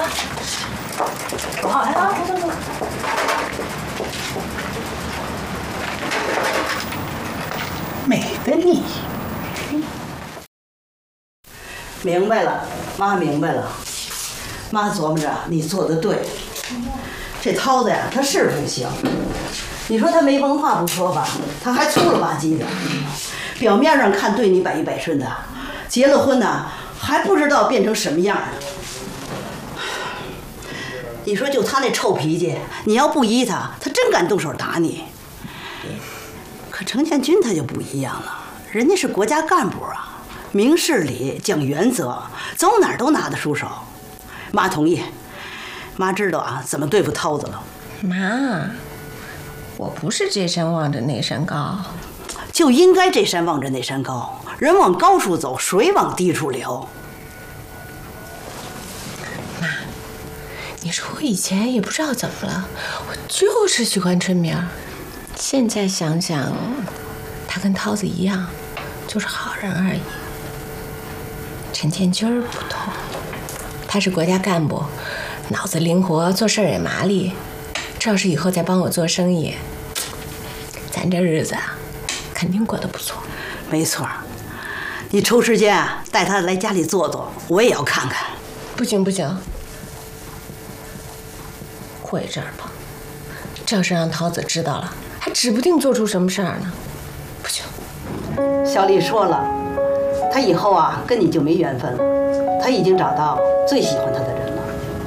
走好，来啊，走。美的你。明白了，妈明白了。妈琢磨着你做的对。这涛子呀，他是不行。你说他没文化不说吧，他还粗了吧唧的。表面上看对你百依百顺的，结了婚呢还不知道变成什么样呢。你说就他那臭脾气，你要不依他，他真敢动手打你。可程建军他就不一样了，人家是国家干部啊，明事理讲原则，走哪儿都拿得出手。妈同意，妈知道啊怎么对付涛子了。 妈，我不是这山望着那山高， 就应该这山望着那山高，人往高处走，水往低处流。 妈，你说我以前也不知道怎么了，我就是喜欢春明。现在想想，他跟涛子一样，就是好人而已。陈建军不同，他是国家干部，脑子灵活，做事也麻利。这要是以后再帮我做生意，咱这日子啊，肯定过得不错。 没错，你抽时间啊，带他来家里坐坐，我也要看看。 不行，过一阵儿吧。这要是让涛子知道了，还指不定做出什么事儿呢。不行。 小丽说了，他以后啊跟你就没缘分了，他已经找到最喜欢他的人了。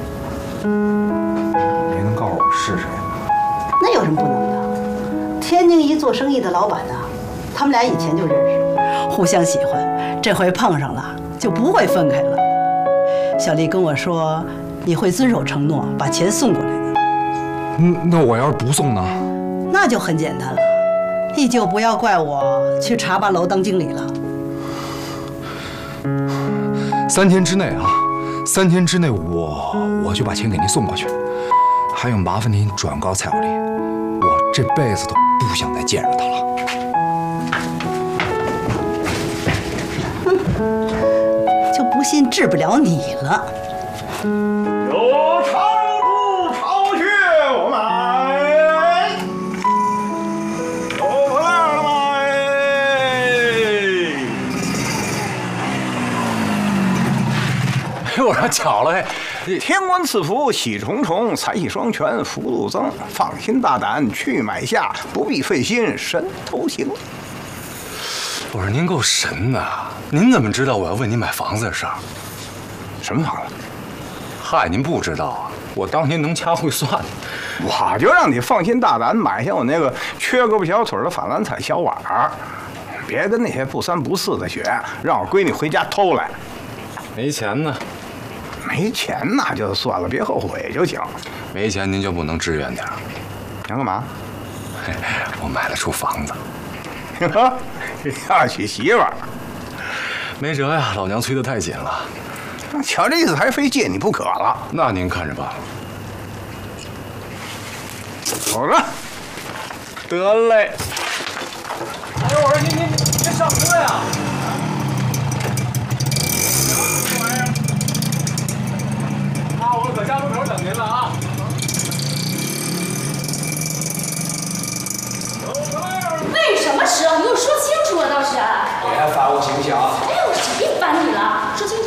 没能告诉我是谁吗？ 那有什么不能的？天津一做生意的老板呢，他们俩以前就认识，互相喜欢，这回碰上了就不会分开了。小丽跟我说，你会遵守承诺，把钱送过来的。 那我要是不送呢？ 那就很简单了，你就不要怪我去茶吧楼当经理了。 3天之内啊，3天之内我就把钱给您送过去。还有麻烦您转告蔡小丽，我这辈子都不想再见着她了。 就不信治不了你了。 有长猪巢穴我买，有来了买。 哎，我说巧了哎， 天官赐福喜重重，财气双全福禄增，放心大胆去买下，不必费心神头行。 我说您够神的，您怎么知道我要问您买房子的事儿？ 什么房子？ 嗨，您不知道啊，我当年能掐会算。 我就让你放心大胆买下我那个缺胳膊小腿的法兰彩小碗儿，别跟那些不三不四的学，让我闺女回家偷来。 没钱呢？ 没钱那就算了，别后悔就行。 没钱您就不能支援点儿？ 想干嘛？ 我买得出房子。 要娶媳妇儿， 没辙呀，老娘催得太紧了。 瞧这意思，还非借你不可了。 那您看着办。 走着。得嘞。 哎，我说您上车呀！ 什么玩意儿？ 啊，我搁家门口等您了啊。 为什么迟？你给我说清楚了，倒是。 别烦我行不行？ 哎呀，我谁烦你了？说清楚。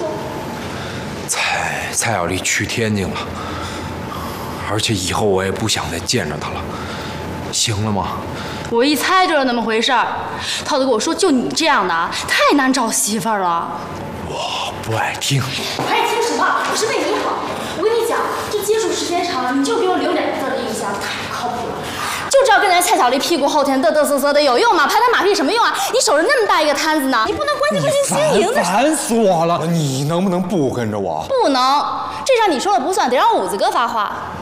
蔡小丽去天津了，而且以后我也不想再见着她了，行了吗？ 我一猜就是那么回事儿。涛子跟我说，就你这样的啊，太难找媳妇儿了。 我不爱听。 我还听实话，我是为你好。我跟你讲，这接触时间长了，你就给我留2个字的印象，太不靠谱了。就知道跟人蔡小丽屁股后天嘚嘚瑟瑟的有用吗？拍他马屁什么用啊？你守着那么大一个摊子呢，你不能关心经营的。 烦死我了！你能不能不跟着我？ 不能，这事你说了不算，得让五子哥发话。